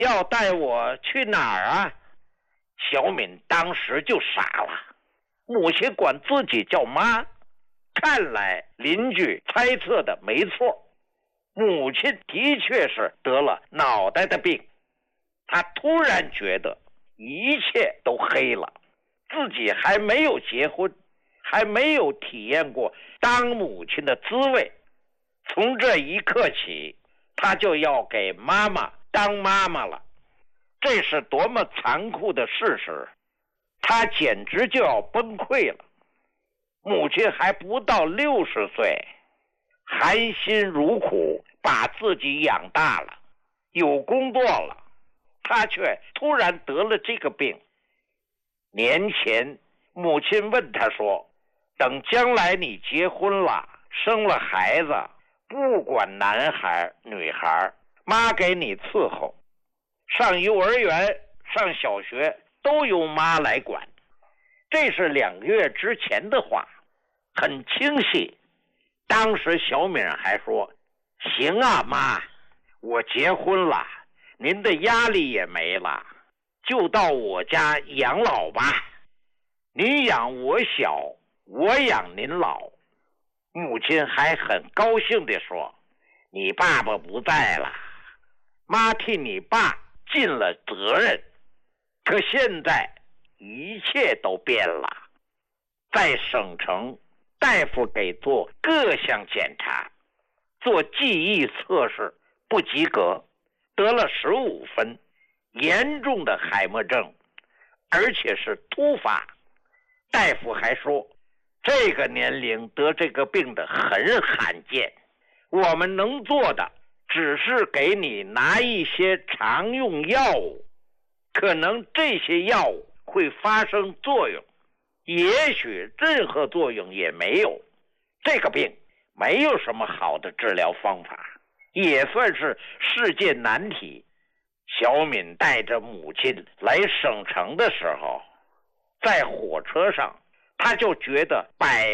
要带我去哪儿啊？小敏当时就傻了，母亲管自己叫妈，看来邻居猜测的没错，母亲的确是得了脑袋的病。她突然觉得一切都黑了，自己还没有结婚，还没有体验过当母亲的滋味。从这一刻起，她就要给妈妈当妈妈了。这是多么残酷的事实，她简直就要崩溃了。母亲还不到60岁，含辛茹苦把自己养大了，有工作了，她却突然得了这个病。年前母亲问她说，等将来你结婚了，生了孩子，不管男孩女孩，妈给你伺候，上幼儿园上小学都由妈来管。这是2个月之前的话，很清晰。当时小敏还说，行啊妈，我结婚了，您的压力也没了，就到我家养老吧，您养我小，我养您老。母亲还很高兴地说，你爸爸不在了，妈替你爸尽了责任。可现在一切都变了，在省城，大夫给做各项检查，做记忆测试不及格，得了15分，严重的海默症，而且是突发。大夫还说，这个年龄得这个病的很罕见，我们能做的只是给你拿一些常用药物，可能这些药物会发生作用，也许任何作用也没有。这个病没有什么好的治疗方法，也算是世界难题。小敏带着母亲来省城的时候，在火车上，她就觉得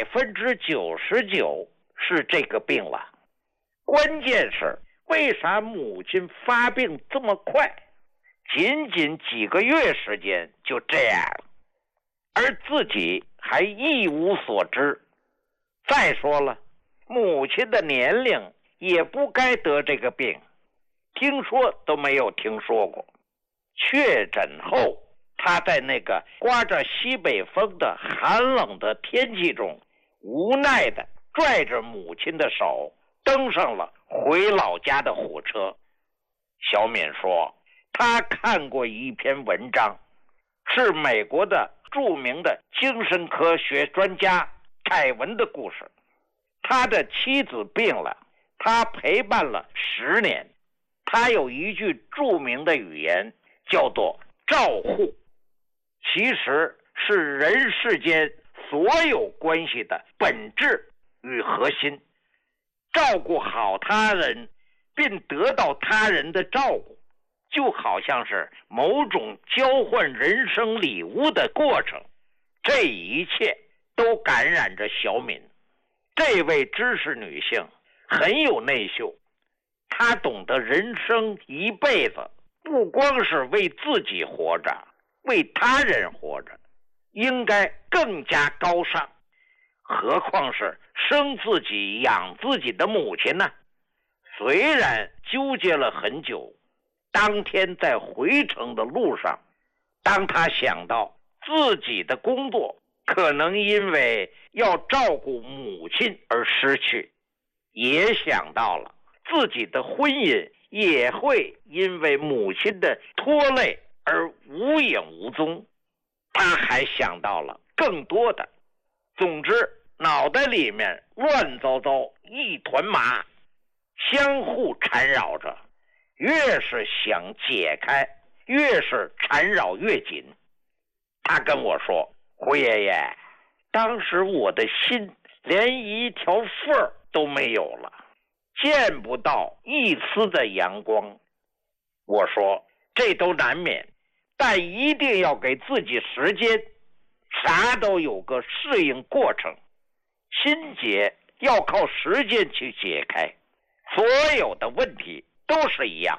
99%是这个病了。关键是为啥母亲发病这么快，仅仅几个月时间就这样了，而自己还一无所知。再说了，母亲的年龄也不该得这个病，听说都没有听说过。确诊后，她在那个刮着西北风的寒冷的天气中，无奈地拽着母亲的手，登上了回老家的火车。小敏说，她看过一篇文章，是美国的著名的精神科学专家凯文的故事。他的妻子病了，他陪伴了10年。他有一句著名的语言叫做照护，其实是人世间所有关系的本质与核心。照顾好他人并得到他人的照顾，就好像是某种交换人生礼物的过程。这一切都感染着小敏。这位知识女性很有内秀，她懂得人生一辈子不光是为自己活着，为他人活着，应该更加高尚。何况是生自己养自己的母亲呢？虽然纠结了很久，当天在回程的路上，当她想到自己的工作可能因为要照顾母亲而失去，也想到了自己的婚姻也会因为母亲的拖累而无影无踪。他还想到了更多的，总之脑袋里面乱糟糟一团麻，相互缠绕着，越是想解开，越是缠绕越紧。他跟我说，胡爷爷，当时我的心连一条缝都没有了，见不到一丝的阳光。我说，这都难免，但一定要给自己时间，啥都有个适应过程，心结要靠时间去解开。所有的问题都是一样，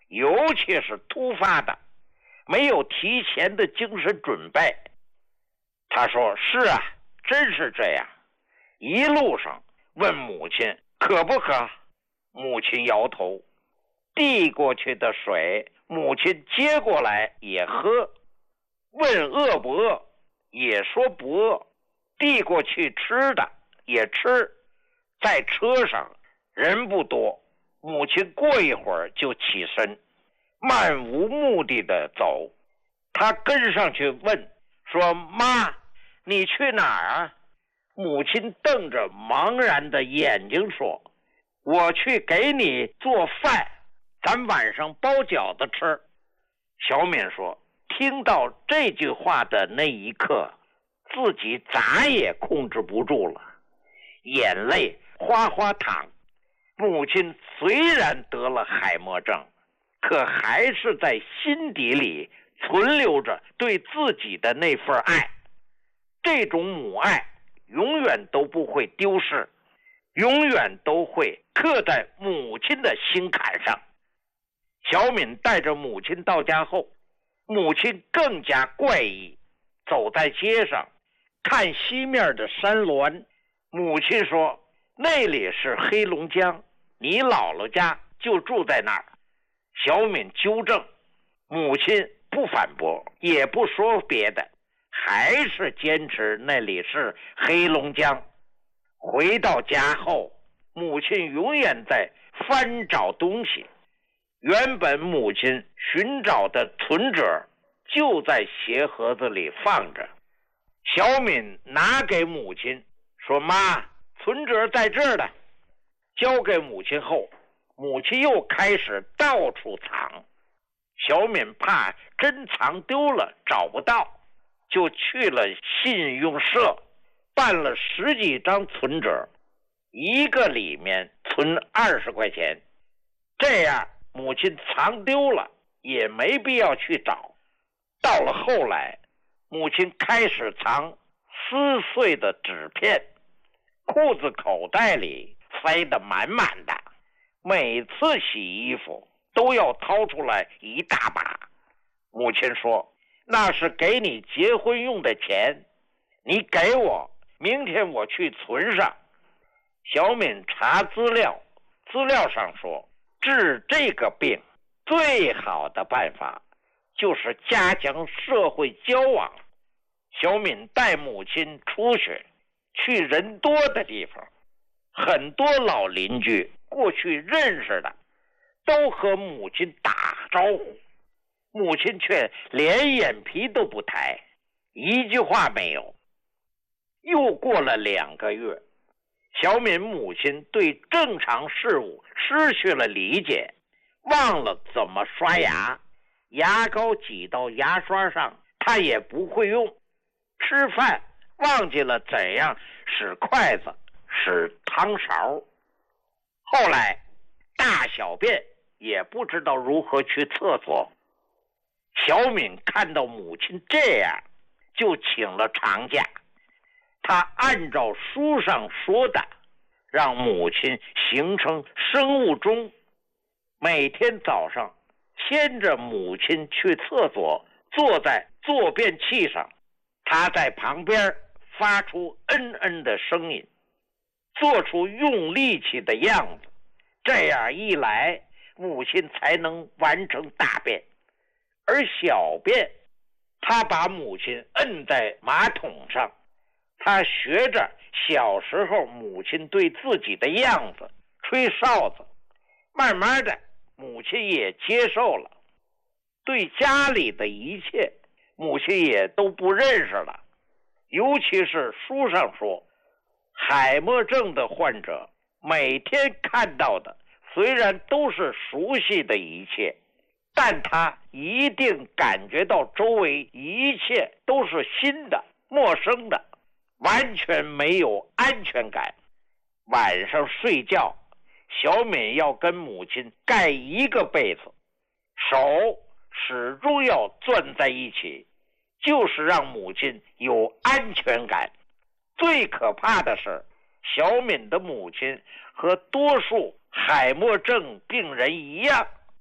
尤其是突发的，没有提前的精神准备。他说：“是啊，真是这样。”一路上问母亲渴不渴，母亲摇头。递过去的水，母亲接过来也喝。问饿不饿，也说不饿。递过去吃的也吃。在车上人不多，母亲过一会儿就起身，漫无目的的走。他跟上去问说：“妈，你去哪儿啊？”母亲瞪着茫然的眼睛说：“我去给你做饭，咱晚上包饺子吃。”小敏说，听到这句话的那一刻，自己咋也控制不住了，眼泪哗哗淌。母亲虽然得了海默症，可还是在心底里存留着对自己的那份爱。这种母爱永远都不会丢失，永远都会刻在母亲的心坎上。小敏带着母亲到家后，母亲更加怪异。走在街上，看西面的山峦，母亲说：“那里是黑龙江，你姥姥家就住在那儿。”小敏纠正，母亲不反驳，也不说别的，还是坚持那里是黑龙江。回到家后，母亲永远在翻找东西。原本母亲寻找的存折就在鞋盒子里放着。小敏拿给母亲说：“妈，存折在这儿呢。”交给母亲后，母亲又开始到处藏。小敏怕真藏丢了找不到，就去了信用社，办了10几张存折，一个里面存20块钱。这样母亲藏丢了也没必要去找。到了后来，母亲开始藏撕碎的纸片，裤子口袋里塞得满满的，每次洗衣服都要掏出来一大把。母亲说：“那是给你结婚用的钱，你给我，明天我去存上。”小敏查资料，资料上说，治这个病最好的办法就是加强社会交往。小敏带母亲出去人多的地方，很多老邻居过去认识的都和母亲打招呼，母亲却连眼皮都不抬，一句话没有。又过了2个月，小敏母亲对正常事物失去了理解，忘了怎么刷牙，牙膏挤到牙刷上她也不会用，吃饭忘记了怎样使筷子使汤勺，后来大小便也不知道如何去厕所。小敏看到母亲这样，就请了长假。她按照书上说的，让母亲形成生物钟，每天早上牵着母亲去厕所，坐在坐便器上，她在旁边发出嗯嗯的声音，做出用力气的样子。这样一来，母亲才能完成大便。而小便，她把母亲摁在马桶上，她学着小时候母亲对自己的样子，吹哨子。慢慢的，母亲也接受了，对家里的一切，母亲也都不认识了。尤其是书上说，海默症的患者每天看到的虽然都是熟悉的一切，但他一定感觉到周围一切都是新的、陌生的，完全没有安全感。晚上睡觉，小敏要跟母亲盖一个被子，手始终要攥在一起，就是让母亲有安全感。最可怕的是，小敏的母亲和多数海默症病人一样，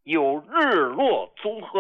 有日落综合